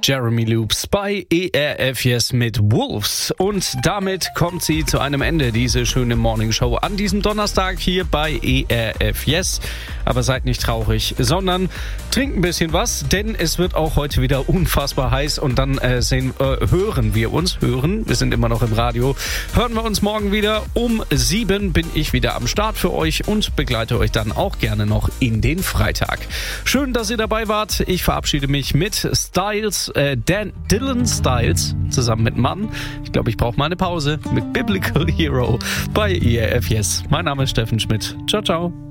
Jeremy Loops bei ERF Yes mit Wolves. Und damit kommt sie zu einem Ende, diese schöne Morningshow an diesem Donnerstag hier bei ERF Yes. Aber seid nicht traurig, sondern trinkt ein bisschen was, denn es wird auch heute wieder unfassbar heiß und dann hören wir sind immer noch im Radio, hören wir uns morgen wieder um 7 bin ich wieder am Start für euch und begleite euch dann auch gerne noch in den Freitag. Schön, dass ihr dabei wart. Ich verabschiede mich mit Dylan Styles zusammen mit Mann. Ich glaube, ich brauche mal eine Pause mit Biblical Hero bei ERF Yes. Mein Name ist Steffen Schmidt. Ciao, ciao.